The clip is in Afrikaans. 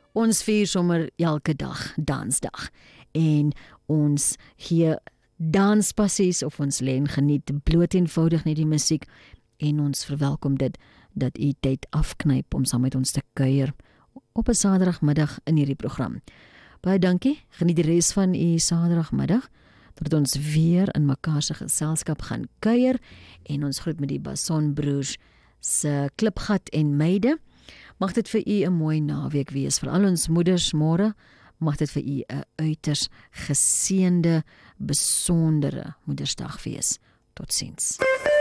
ons vier sommer elke dag Dansdag en ons gee danspassies of ons lê en geniet bloot eenvoudig net die musiek en ons verwelkom dit dat u tyd afknyp om saam met ons te kuier op 'n Saterdagmiddag in hierdie program. Baie dankie, geniet die res van u Saterdagmiddag tot ons weer in mekaar se geselskap gaan kuier en ons groet met die Basson-broers se Klipgat en meide. Mag dit vir u 'n mooi naweek wees, vir al ons moeders môre, mag dit vir u 'n uiters geseënde, besondere Moedersdag wees. Totsiens.